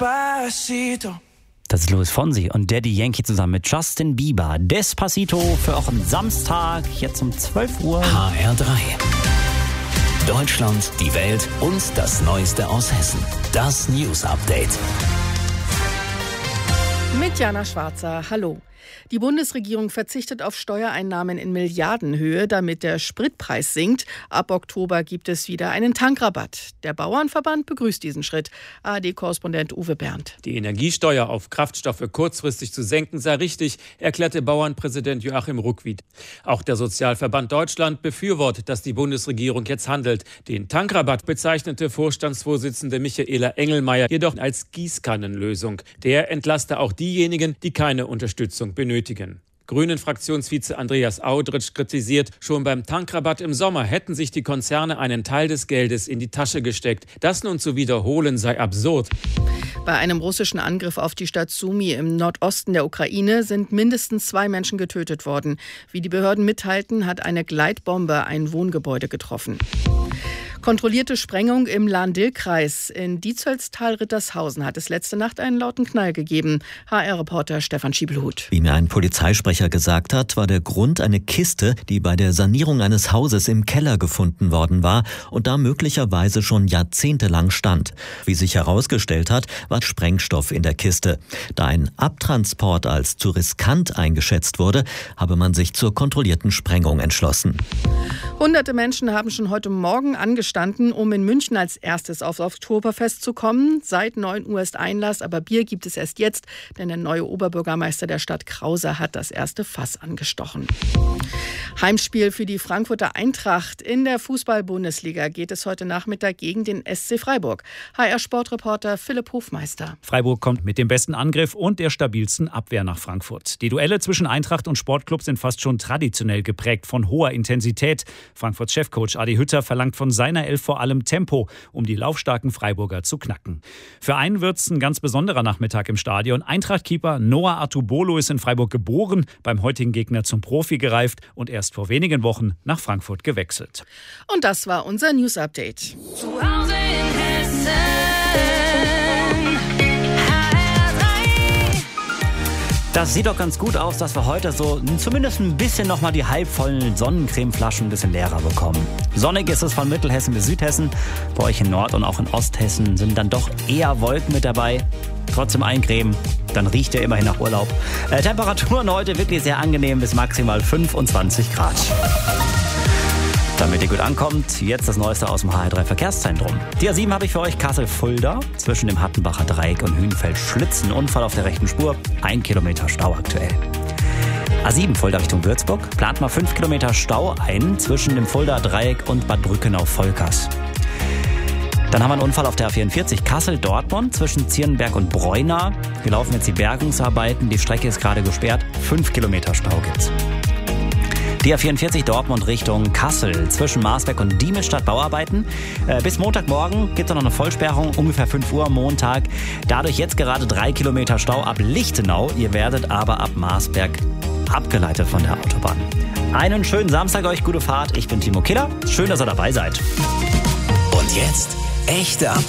Das ist Luis Fonsi und Daddy Yankee zusammen mit Justin Bieber. Despacito für auch am Samstag, jetzt um 12 Uhr. HR3. Deutschland, die Welt und das Neueste aus Hessen. Das News Update. Mit Jana Schwarzer, hallo. Die Bundesregierung verzichtet auf Steuereinnahmen in Milliardenhöhe, damit der Spritpreis sinkt. Ab Oktober gibt es wieder einen Tankrabatt. Der Bauernverband begrüßt diesen Schritt. ARD-Korrespondent Uwe Berndt. Die Energiesteuer auf Kraftstoffe kurzfristig zu senken sei richtig, erklärte Bauernpräsident Joachim Ruckwied. Auch der Sozialverband Deutschland befürwortet, dass die Bundesregierung jetzt handelt. Den Tankrabatt bezeichnete Vorstandsvorsitzende Michaela Engelmeier jedoch als Gießkannenlösung. Der entlaste auch diejenigen, die keine Unterstützung benötigen. Grünen-Fraktionsvize Andreas Audritsch kritisiert, schon beim Tankrabatt im Sommer hätten sich die Konzerne einen Teil des Geldes in die Tasche gesteckt. Das nun zu wiederholen sei absurd. Bei einem russischen Angriff auf die Stadt Sumy im Nordosten der Ukraine sind mindestens 2 Menschen getötet worden. Wie die Behörden mitteilten, hat eine Gleitbombe ein Wohngebäude getroffen. Kontrollierte Sprengung im Lahn-Dill-Kreis. In Dietzollstal-Rittershausen hat es letzte Nacht einen lauten Knall gegeben. HR-Reporter Stefan Schiebelhut. Wie mir ein Polizeisprecher gesagt hat, war der Grund eine Kiste, die bei der Sanierung eines Hauses im Keller gefunden worden war und da möglicherweise schon jahrzehntelang stand. Wie sich herausgestellt hat, war Sprengstoff in der Kiste. Da ein Abtransport als zu riskant eingeschätzt wurde, habe man sich zur kontrollierten Sprengung entschlossen. Hunderte Menschen haben schon heute Morgen angestanden, um in München als erstes aufs Oktoberfest zu kommen. Seit 9 Uhr ist Einlass, aber Bier gibt es erst jetzt, denn der neue Oberbürgermeister der Stadt Krause hat das erste Fass angestochen. Heimspiel für die Frankfurter Eintracht. In der Fußball-Bundesliga geht es heute Nachmittag gegen den SC Freiburg. HR-Sportreporter Philipp Hofmeister. Freiburg kommt mit dem besten Angriff und der stabilsten Abwehr nach Frankfurt. Die Duelle zwischen Eintracht und Sportclub sind fast schon traditionell geprägt von hoher Intensität. Frankfurts Chefcoach Adi Hütter verlangt von seiner Elf vor allem Tempo, um die laufstarken Freiburger zu knacken. Für einen wird's ein ganz besonderer Nachmittag im Stadion. Eintracht-Keeper Noah Atubolo ist in Freiburg geboren, beim heutigen Gegner zum Profi gereift und erst vor wenigen Wochen nach Frankfurt gewechselt. Und das war unser News Update. Zu Hause in Hessen. Das sieht doch ganz gut aus, dass wir heute so zumindest ein bisschen nochmal die halbvollen Sonnencremeflaschen ein bisschen leerer bekommen. Sonnig ist es von Mittelhessen bis Südhessen. Bei euch in Nord- und auch in Osthessen sind dann doch eher Wolken mit dabei. Trotzdem eincremen, dann riecht ihr immerhin nach Urlaub. Temperaturen heute wirklich sehr angenehm bis maximal 25 Grad. Damit ihr gut ankommt, jetzt das Neueste aus dem HR3 Verkehrszentrum. Die A7 habe ich für euch Kassel-Fulda. Zwischen dem Hattenbacher Dreieck und Hünfeld-Schlitz ein Unfall auf der rechten Spur. 1 Kilometer Stau aktuell. A7 Fulda Richtung Würzburg. Plant mal 5 Kilometer Stau ein zwischen dem Fulda Dreieck und Bad Brückenau-Volkers. Dann haben wir einen Unfall auf der A44 Kassel-Dortmund zwischen Zierenberg und Breuna. Wir laufen jetzt die Bergungsarbeiten. Die Strecke ist gerade gesperrt. 5 Kilometer Stau gibt's. Die A44 Dortmund Richtung Kassel zwischen Marsberg und Diemelsstadt Bauarbeiten. Bis Montagmorgen gibt es noch eine Vollsperrung, ungefähr 5 Uhr am Montag. Dadurch jetzt gerade 3 Kilometer Stau ab Lichtenau. Ihr werdet aber ab Marsberg abgeleitet von der Autobahn. Einen schönen Samstag euch, gute Fahrt. Ich bin Timo Killer. Schön, dass ihr dabei seid. Und jetzt echte Updates.